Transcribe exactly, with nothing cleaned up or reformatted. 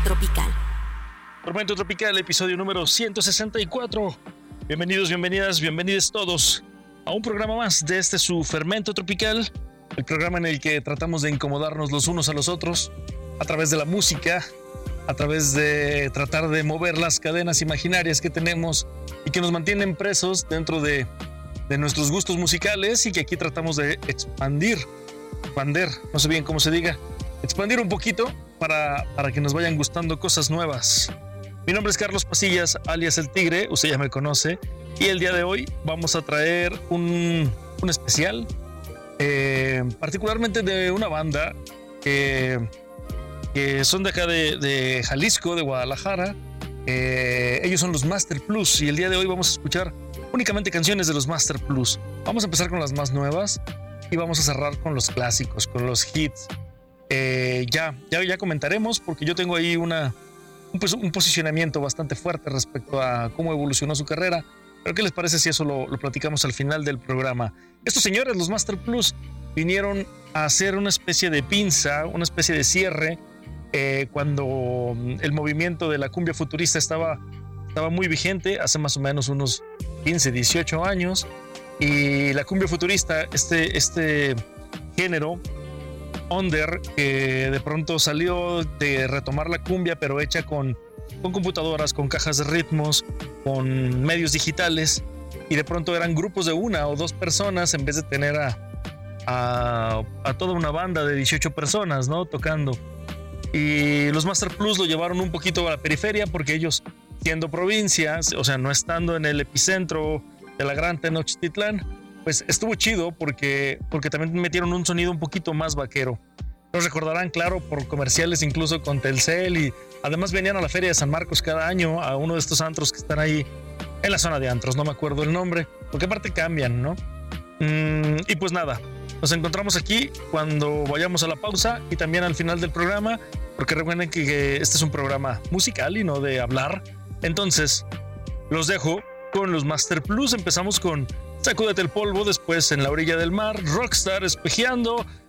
Tropical. Tormento Tropical, episodio número ciento sesenta y cuatro. Bienvenidos, bienvenidas, bienvenidos todos a un programa más de este su Fermento Tropical, el programa en el que tratamos de incomodarnos los unos a los otros a través de la música, a través de tratar de mover las cadenas imaginarias que tenemos y que nos mantienen presos dentro de, de nuestros gustos musicales, y que aquí tratamos de expandir, expander, no sé bien cómo se diga, expandir un poquito para, para que nos vayan gustando cosas nuevas. Mi nombre es Carlos Pasillas, alias El Tigre, usted ya me conoce, y el día de hoy vamos a traer un, un especial, eh, particularmente de una banda que, que son de acá de, de Jalisco, de Guadalajara. Eh, ellos son los Master Plus, y el día de hoy vamos a escuchar únicamente canciones de los Master Plus. Vamos a empezar con las más nuevas y vamos a cerrar con los clásicos, con los hits. Eh, ya, ya, ya comentaremos, porque yo tengo ahí una, un, pues, un posicionamiento bastante fuerte respecto a cómo evolucionó su carrera. Pero ¿qué les parece si eso lo, lo platicamos al final del programa? Estos señores, los Master Plus, vinieron a hacer una especie de pinza, una especie de cierre, eh, cuando el movimiento de la cumbia futurista estaba, estaba muy vigente, hace más o menos unos quince, dieciocho años. Y la cumbia futurista, este, este género under, que de pronto salió de retomar la cumbia, pero hecha con, con computadoras, con cajas de ritmos, con medios digitales, y de pronto eran grupos de una o dos personas en vez de tener a, a, a toda una banda de dieciocho personas, ¿no?, tocando. Y los Master Plus lo llevaron un poquito a la periferia, porque ellos, siendo provincias, o sea, no estando en el epicentro de la gran Tenochtitlán, pues estuvo chido porque, porque también metieron un sonido un poquito más vaquero. Los recordarán, claro, por comerciales incluso con Telcel, y además venían a la Feria de San Marcos cada año, a uno de estos antros que están ahí en la zona de antros, no me acuerdo el nombre, porque aparte cambian, ¿no? Mm, y pues nada, nos encontramos aquí cuando vayamos a la pausa y también al final del programa, porque recuerden que, que este es un programa musical y no de hablar. Entonces, los dejo con los Master Plus. Empezamos con Sacúdete el polvo, después En la orilla del mar, Rockstar, Espejeando,